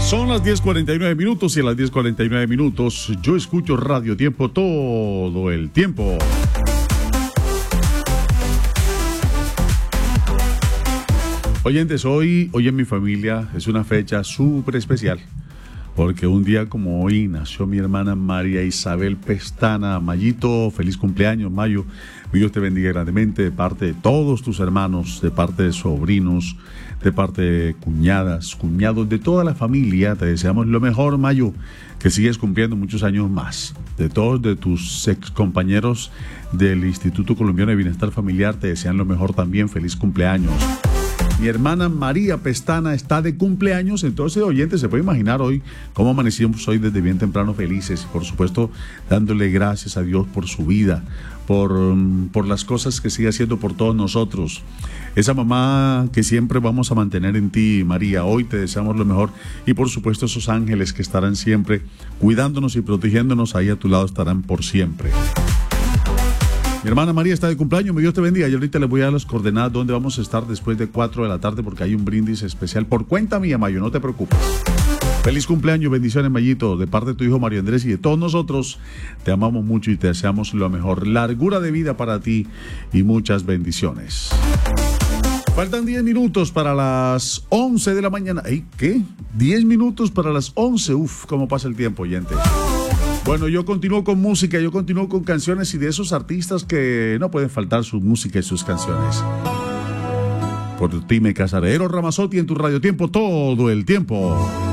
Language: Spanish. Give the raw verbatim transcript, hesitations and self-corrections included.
Son las diez cuarenta y nueve minutos y a las diez cuarenta y nueve minutos yo escucho Radio Tiempo todo el tiempo. Oyentes, hoy, hoy en mi familia es una fecha súper especial, porque un día como hoy nació mi hermana María Isabel Pestana. Mayito, feliz cumpleaños, Mayo. Dios te bendiga grandemente de parte de todos tus hermanos, de parte de sobrinos, de parte de cuñadas, cuñados, de toda la familia. Te deseamos lo mejor, Mayo, que sigues cumpliendo muchos años más. De todos de tus ex compañeros del Instituto Colombiano de Bienestar Familiar te desean lo mejor también. Feliz cumpleaños. Mi hermana María Pestana está de cumpleaños, entonces, oyentes, se puede imaginar hoy cómo amanecimos hoy desde bien temprano felices, y por supuesto dándole gracias a Dios por su vida, por, por las cosas que sigue haciendo por todos nosotros. Esa mamá que siempre vamos a mantener en ti, María, hoy te deseamos lo mejor, y por supuesto esos ángeles que estarán siempre cuidándonos y protegiéndonos, ahí a tu lado estarán por siempre. Mi hermana María está de cumpleaños, mi Dios te bendiga. Yo ahorita les voy a dar las coordenadas donde vamos a estar después de cuatro de la tarde, porque hay un brindis especial por cuenta mía, Mayo, no te preocupes. Feliz cumpleaños, bendiciones, Mayito, de parte de tu hijo Mario Andrés y de todos nosotros. Te amamos mucho y te deseamos lo mejor, largura de vida para ti y muchas bendiciones. Faltan diez minutos para las once de la mañana. ¿Ey, qué? diez minutos para las once. Uf, cómo pasa el tiempo, oyente. Bueno, yo continúo con música, yo continúo con canciones y de esos artistas que no pueden faltar su música y sus canciones. Por ti me casaré. Eros Ramazzotti en tu Radio Tiempo todo el tiempo.